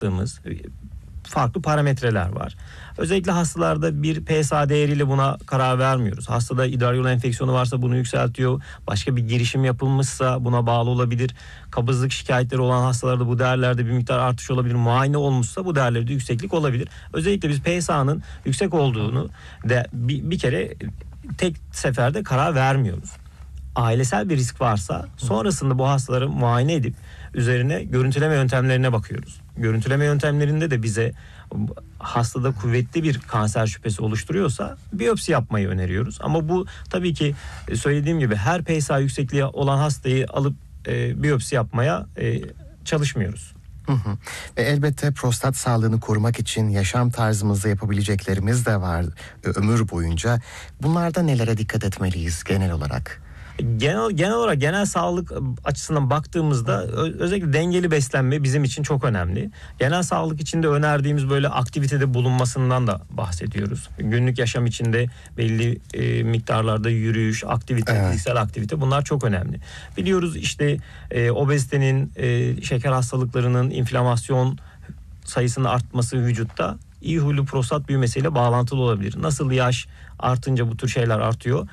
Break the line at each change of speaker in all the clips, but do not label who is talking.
baktığımız farklı parametreler var. Özellikle hastalarda bir PSA değeriyle buna karar vermiyoruz. Hastada idrar yolu enfeksiyonu varsa bunu yükseltiyor. Başka bir girişim yapılmışsa buna bağlı olabilir. Kabızlık şikayetleri olan hastalarda bu değerlerde bir miktar artış olabilir. Muayene olmuşsa bu değerlerde yükseklik olabilir. Özellikle biz PSA'nın yüksek olduğunu de bir kere tek seferde karar vermiyoruz. Ailesel bir risk varsa sonrasında bu hastaları muayene edip üzerine görüntüleme yöntemlerine bakıyoruz. Görüntüleme yöntemlerinde de bize hastada kuvvetli bir kanser şüphesi oluşturuyorsa biyopsi yapmayı öneriyoruz. Ama bu tabii ki söylediğim gibi her PSA yüksekliği olan hastayı alıp biyopsi yapmaya çalışmıyoruz.
Ve elbette prostat sağlığını korumak için yaşam tarzımızda yapabileceklerimiz de var ömür boyunca. Bunlarda nelere dikkat etmeliyiz genel olarak?
Genel olarak genel sağlık açısından baktığımızda özellikle dengeli beslenme bizim için çok önemli. Genel sağlık içinde önerdiğimiz böyle aktivitede bulunmasından da bahsediyoruz. Günlük yaşam içinde belli miktarlarda yürüyüş, aktivite, fiziksel aktivite, bunlar çok önemli. Biliyoruz işte obezitenin, şeker hastalıklarının, inflamasyon sayısının artması vücutta iyi huylu prostat büyümesiyle bağlantılı olabilir. Nasıl yaş artınca bu tür şeyler artıyor?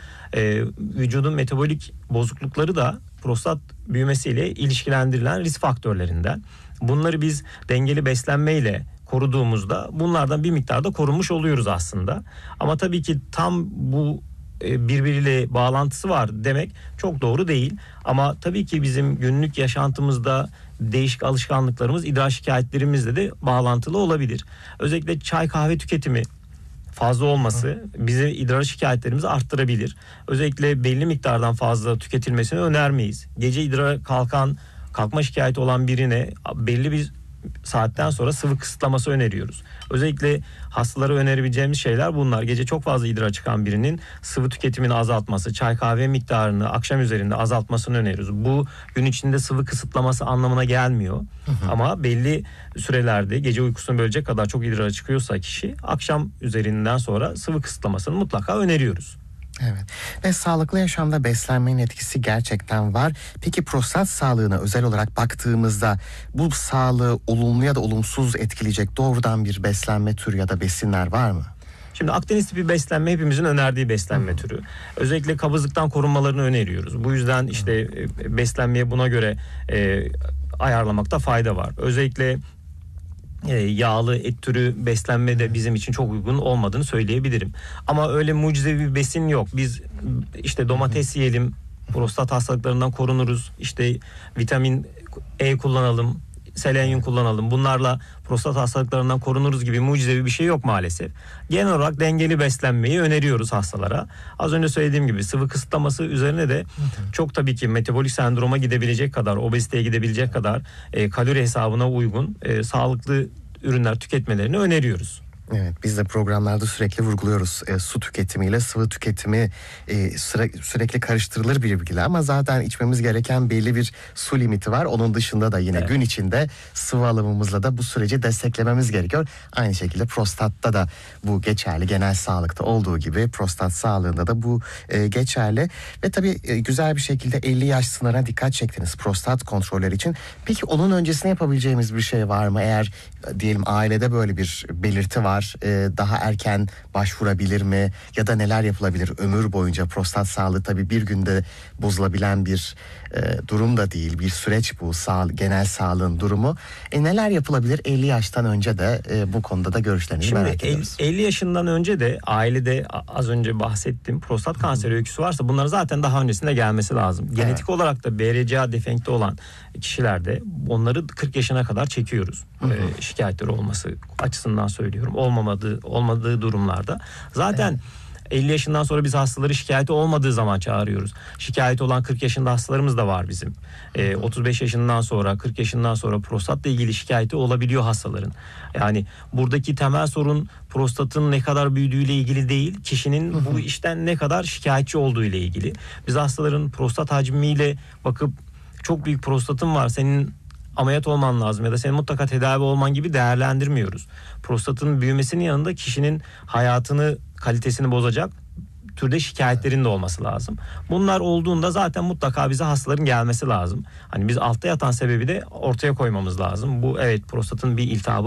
Vücudun metabolik bozuklukları da prostat büyümesiyle ilişkilendirilen risk faktörlerinden. Bunları biz dengeli beslenmeyle koruduğumuzda bunlardan bir miktarda korunmuş oluyoruz aslında. Ama tabii ki tam bu birbiriyle bağlantısı var demek çok doğru değil. Ama tabii ki bizim günlük yaşantımızda değişik alışkanlıklarımız, idrar şikayetlerimizle de bağlantılı olabilir. Özellikle çay kahve tüketimi fazla olması bize idrar şikayetlerimizi arttırabilir. Özellikle belli miktardan fazla tüketilmesini önermeyiz. Gece idrara kalkma şikayeti olan birine belli bir saatten sonra sıvı kısıtlaması öneriyoruz. Özellikle hastalara önerebileceğimiz şeyler bunlar. Gece çok fazla idrar çıkan birinin sıvı tüketimini azaltması, çay kahve miktarını akşam üzerinde azaltmasını öneriyoruz. Bu gün içinde sıvı kısıtlaması anlamına gelmiyor. Ama belli sürelerde gece uykusunu bölecek kadar çok idrar çıkıyorsa kişi akşam üzerinden sonra sıvı kısıtlamasını mutlaka öneriyoruz.
Evet. Ve sağlıklı yaşamda beslenmenin etkisi gerçekten var. Peki prostat sağlığına özel olarak baktığımızda bu sağlığı olumlu ya da olumsuz etkileyecek doğrudan bir beslenme türü ya da besinler var mı?
Şimdi Akdeniz tipi beslenme hepimizin önerdiği beslenme türü. Özellikle kabızlıktan korunmalarını öneriyoruz. Bu yüzden işte beslenmeye buna göre ayarlamakta fayda var. Özellikle yağlı et türü beslenme de bizim için çok uygun olmadığını söyleyebilirim. Ama öyle mucizevi bir besin yok. Biz işte domates yiyelim, prostat hastalıklarından korunuruz. İşte vitamin E kullanalım, selenyum kullanalım. Bunlarla prostat hastalıklarından korunuruz gibi mucizevi bir şey yok maalesef. Genel olarak dengeli beslenmeyi öneriyoruz hastalara. Az önce söylediğim gibi sıvı kısıtlaması üzerine de çok tabii ki metabolik sendroma gidebilecek kadar, obeziteye gidebilecek kadar kalori hesabına uygun sağlıklı ürünler tüketmelerini öneriyoruz.
Evet, biz de programlarda sürekli vurguluyoruz. Su tüketimiyle sıvı tüketimi sürekli karıştırılır birbiriyle ama zaten içmemiz gereken belli bir su limiti var. Onun dışında da yine gün içinde sıvı alımımızla da bu süreci desteklememiz gerekiyor. Aynı şekilde prostatta da bu geçerli. Genel sağlıkta olduğu gibi prostat sağlığında da bu geçerli. Ve tabii güzel bir şekilde 50 yaş sınırına dikkat çektiniz prostat kontrolleri için. Peki onun öncesine yapabileceğimiz bir şey var mı? Eğer diyelim ailede böyle bir belirti var, daha erken başvurabilir mi ya da neler yapılabilir ömür boyunca? Prostat sağlığı tabii bir günde bozulabilen bir durum da değil, bir süreç bu genel sağlığın durumu. Neler yapılabilir 50 yaştan önce de bu konuda da görüşlerinizi merak ediyoruz.
50 yaşından önce de ailede az önce bahsettiğim prostat kanseri öyküsü varsa bunların zaten daha öncesinde gelmesi lazım. Genetik olarak da BRCA defekti olan kişilerde onları 40 yaşına kadar çekiyoruz. Şikayetleri olması açısından söylüyorum. Olmadığı durumlarda. Zaten 50 yaşından sonra biz hastaları şikayeti olmadığı zaman çağırıyoruz. Şikayeti olan 40 yaşında hastalarımız da var bizim. 35 yaşından sonra 40 yaşından sonra prostatla ilgili şikayeti olabiliyor hastaların. Yani buradaki temel sorun prostatın ne kadar büyüdüğüyle ilgili değil, kişinin bu işten ne kadar şikayetçi olduğu ile ilgili. Biz hastaların prostat hacmiyle bakıp çok büyük prostatın var, senin ameliyat olman lazım ya da senin mutlaka tedavi olman gibi değerlendirmiyoruz. Prostatın büyümesinin yanında kişinin hayatını, kalitesini bozacak türde şikayetlerin de olması lazım. Bunlar olduğunda zaten mutlaka bize hastaların gelmesi lazım. Hani biz altta yatan sebebi de ortaya koymamız lazım. Bu evet prostatın bir iltihabı